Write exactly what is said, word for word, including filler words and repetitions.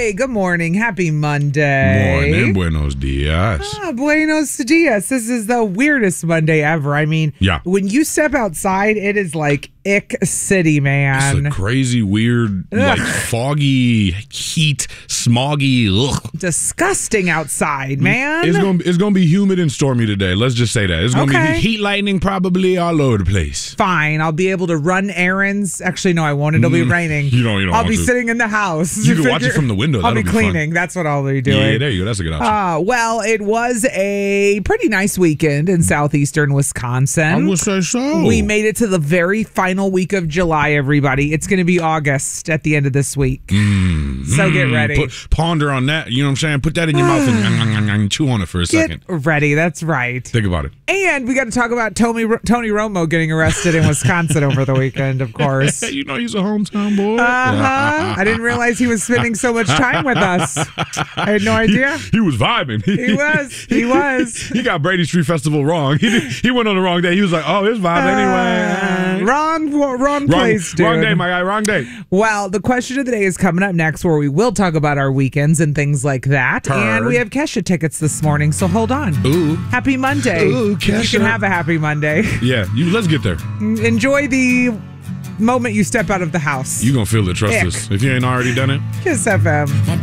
Hey, good morning. Happy Monday. Morning. Buenos dias. Ah, buenos dias. This is the weirdest Monday ever. I mean, yeah. when you step outside, it is like ick city, man. It's a crazy, weird, ugh. like foggy, heat, smoggy. Ugh. Disgusting outside, man. It's gonna it's gonna be humid and stormy today. Let's just say that it's gonna okay. be heat lightning probably all over the place. Fine, I'll be able to run errands. Actually, no, I won't. It'll be raining. You don't. You don't I'll want be to. sitting in the house. You can watch it from the window. I'll That'll be be cleaning. Fun. That's what I'll be doing. Yeah, there you go. That's a good option. Uh, well, it was a pretty nice weekend in southeastern Wisconsin. I would say so. We made it to the very final week of July. Everybody, it's going to be August at the end of this week. Mm, so mm, get ready. Put, ponder on that. You know what I'm saying? Put that in your mouth and, and chew on it for a get second. Ready. That's right. Think about it. And we got to talk about Tony Tony Romo getting arrested in Wisconsin over the weekend, of course. You know he's a hometown boy. Uh-huh. I didn't realize he was spending so much time with us. I had no idea. He, he was vibing. He was. He was. He got Brady Street Festival wrong. He did, he went on the wrong day. He was like, oh, it's vibe anyway. Uh, wrong, wrong, wrong place, dude. Wrong day, my guy. Wrong day. Well, the question of the day is coming up next, where we will talk about our weekends and things like that. Heard. And we have Kesha tickets this morning, so hold on. Ooh. Happy Monday. Ooh, Kesha. You can have a happy Monday. Yeah, you. Let's get there. Enjoy the moment you step out of the house. You're going to feel it. Trust Ick. us. If you ain't already done it. Kiss F M.